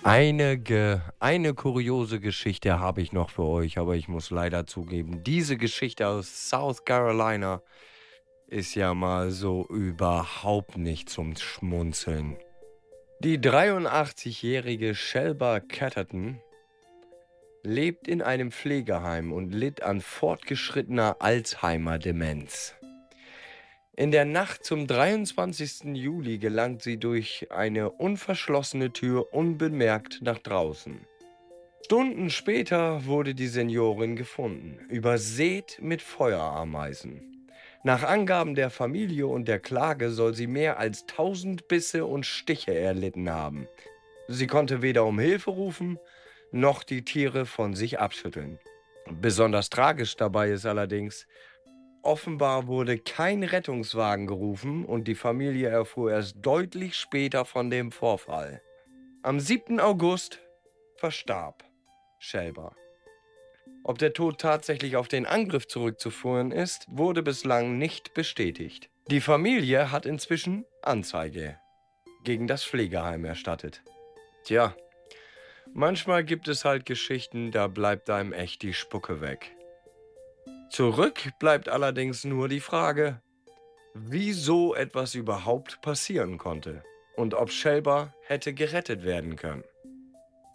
Eine kuriose Geschichte habe ich noch für euch, aber ich muss leider zugeben, diese Geschichte aus South Carolina ist ja mal so überhaupt nicht zum Schmunzeln. Die 83-jährige Shelba Catterton lebt in einem Pflegeheim und litt an fortgeschrittener Alzheimer-Demenz. In der Nacht zum 23. Juli gelangt sie durch eine unverschlossene Tür unbemerkt nach draußen. Stunden später wurde die Seniorin gefunden, übersät mit Feuerameisen. Nach Angaben der Familie und der Klage soll sie mehr als 1000 Bisse und Stiche erlitten haben. Sie konnte weder um Hilfe rufen, noch die Tiere von sich abschütteln. Besonders tragisch dabei ist allerdings, offenbar wurde kein Rettungswagen gerufen und die Familie erfuhr erst deutlich später von dem Vorfall. Am 7. August verstarb Shelba. Ob der Tod tatsächlich auf den Angriff zurückzuführen ist, wurde bislang nicht bestätigt. Die Familie hat inzwischen Anzeige gegen das Pflegeheim erstattet. Tja, manchmal gibt es halt Geschichten, da bleibt einem echt die Spucke weg. Zurück bleibt allerdings nur die Frage, wie so etwas überhaupt passieren konnte und ob Shelba hätte gerettet werden können.